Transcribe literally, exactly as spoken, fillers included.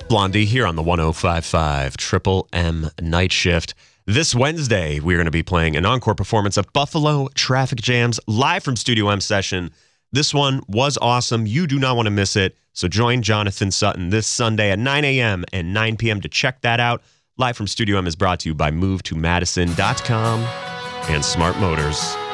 Blondie here on the one oh five point five Triple M Night Shift. This Wednesday, we're going to be playing an encore performance of Buffalo Traffic Jams live from Studio M session. This one was awesome. You do not want to miss it. So join Jonathan Sutton this Sunday at nine a.m. and nine p.m. to check that out. Live from Studio M is brought to you by move to madison dot com and Smart Motors.